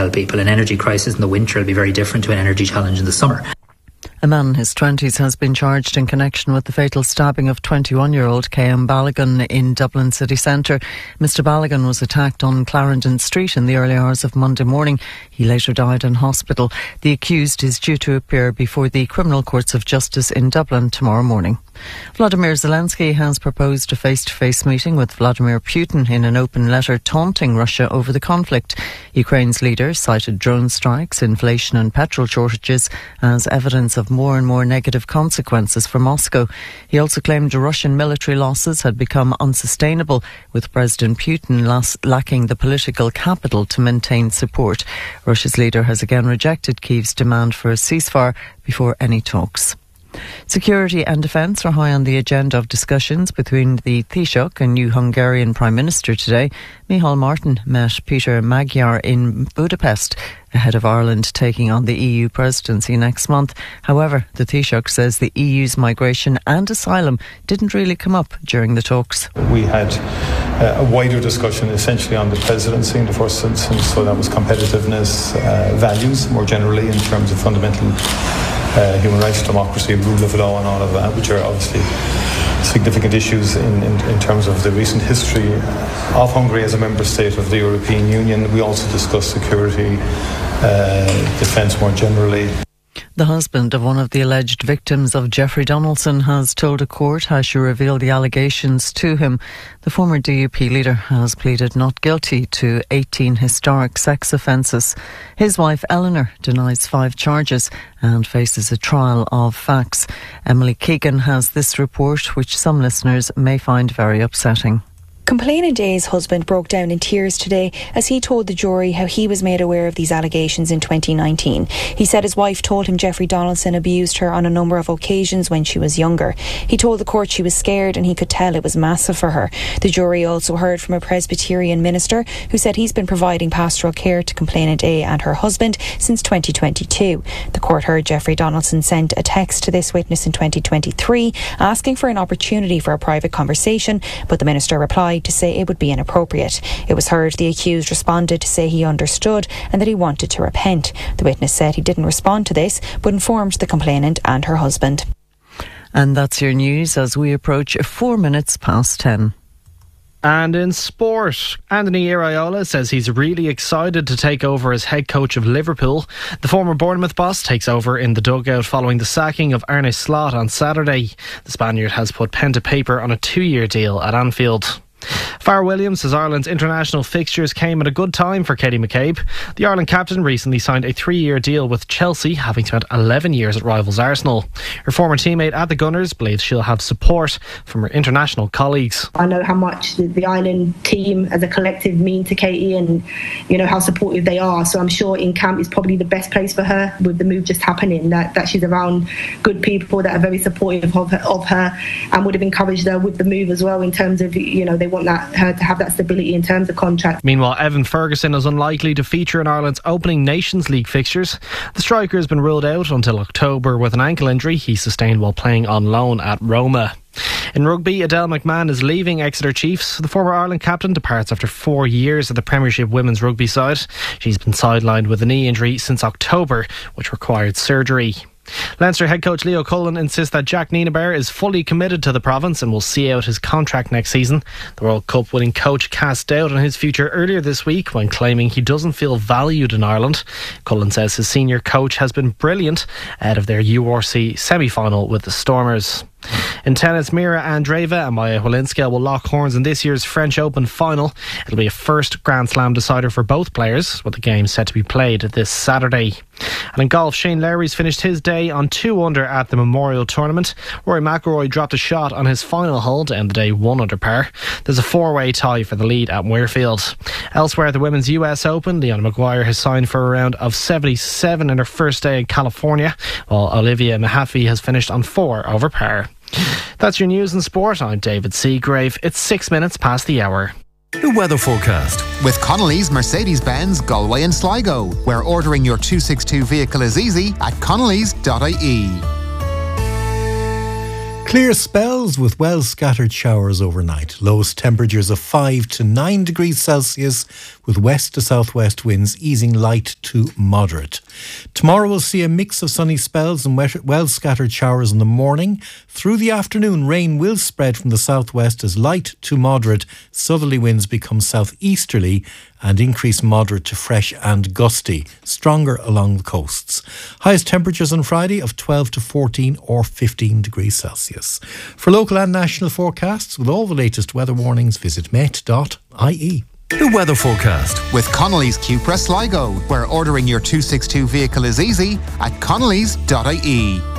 tell people. An energy crisis in the winter will be very different to an energy challenge in the summer. A man in his 20s has been charged in connection with the fatal stabbing of 21-year-old K.M. Ballaghan in Dublin city centre. Mr Ballaghan was attacked on Clarendon Street in the early hours of Monday morning. He later died in hospital. The accused is due to appear before the Criminal Courts of Justice in Dublin tomorrow morning. Vladimir Zelensky has proposed a face-to-face meeting with Vladimir Putin in an open letter taunting Russia over the conflict. Ukraine's leader cited drone strikes, inflation and petrol shortages as evidence of more and more negative consequences for Moscow. He also claimed Russian military losses had become unsustainable, with President Putin lacking the political capital to maintain support. Russia's leader has again rejected Kyiv's demand for a ceasefire before any talks. Security and defence are high on the agenda of discussions between the Taoiseach and new Hungarian Prime Minister today. Micheál Martin met Peter Magyar in Budapest ahead of Ireland taking on the EU presidency next month. However, the Taoiseach says the EU's migration and asylum didn't really come up during the talks. We had a wider discussion essentially on the presidency in the first instance, so that was competitiveness, values more generally in terms of fundamental human rights, democracy, rule of law and all of that, which are obviously significant issues in terms of the recent history of Hungary as a member state of the European Union. We also discussed security, defence more generally. The husband of one of the alleged victims of Jeffrey Donaldson has told a court how she revealed the allegations to him. The former DUP leader has pleaded not guilty to 18 historic sex offences. His wife Eleanor denies 5 charges and faces a trial of facts. Emily Keegan has this report, which some listeners may find very upsetting. Complainant A's husband broke down in tears today as he told the jury how he was made aware of these allegations in 2019. He said his wife told him Jeffrey Donaldson abused her on a number of occasions when she was younger. He told the court she was scared and he could tell it was massive for her. The jury also heard from a Presbyterian minister who said he's been providing pastoral care to Complainant A and her husband since 2022. The court heard Jeffrey Donaldson sent a text to this witness in 2023 asking for an opportunity for a private conversation, but the minister replied to say it would be inappropriate. It was heard the accused responded to say he understood and that he wanted to repent. The witness said he didn't respond to this but informed the complainant and her husband. And that's your news as we approach 4 minutes past 10. And in sport, Anthony Iraola says he's really excited to take over as head coach of Liverpool. The former Bournemouth boss takes over in the dugout following the sacking of Arne Slot on Saturday. The Spaniard has put pen to paper on a 2-year deal at Anfield. Farrah Williams says Ireland's international fixtures came at a good time for Katie McCabe. The Ireland captain recently signed a 3-year deal with Chelsea, having spent 11 years at rivals Arsenal. Her former teammate at the Gunners believes she'll have support from her international colleagues. I know how much the Ireland team as a collective mean to Katie and you know how supportive they are, so I'm sure in camp is probably the best place for her with the move just happening, that she's around good people that are very supportive of her and would have encouraged her with the move as well in terms of, you know, they want her to have that stability in terms of contract. Meanwhile, Evan Ferguson is unlikely to feature in Ireland's opening Nations League fixtures. The striker has been ruled out until October with an ankle injury he sustained while playing on loan at Roma. In rugby, Adele McMahon is leaving Exeter Chiefs. The former Ireland captain departs after 4 years at the Premiership women's rugby side. She's been sidelined with a knee injury since October, which required surgery. Leinster head coach Leo Cullen insists that Jack Nienaber is fully committed to the province and will see out his contract next season. The World Cup winning coach cast doubt on his future earlier this week when claiming he doesn't feel valued in Ireland. Cullen says his senior coach has been brilliant ahead of their URC semi-final with the Stormers. In tennis, Mira Andreeva and Maya Walinska will lock horns in this year's French Open final. It'll be a first Grand Slam decider for both players, with the game set to be played this Saturday. And in golf, Shane Lowry's finished his day on 2 under at the Memorial Tournament. Rory McIlroy dropped a shot on his final hole to end the day 1 under par. There's a 4-way tie for the lead at Muirfield. Elsewhere, the Women's US Open, Leona Maguire has signed for a round of 77 in her first day in California, while Olivia Mahaffey has finished on 4 over par. That's your news and sport. I'm David Seagrave. It's 6 minutes past the hour. The weather forecast with Connolly's Mercedes-Benz Galway and Sligo, where ordering your 262 vehicle is easy at connellys.ie. Clear spells with well scattered showers overnight. Lowest temperatures of 5 to 9 degrees Celsius with west to southwest winds easing light to moderate. Tomorrow we'll see a mix of sunny spells and well scattered showers in the morning. Through the afternoon, rain will spread from the southwest as light to moderate southerly winds become southeasterly and increase moderate to fresh and gusty, stronger along the coasts. Highest temperatures on Friday of 12 to 14 or 15 degrees Celsius. For local and national forecasts with all the latest weather warnings, visit met.ie. The weather forecast with Connolly's Cupra Sligo, where ordering your 262 vehicle is easy at connellys.ie.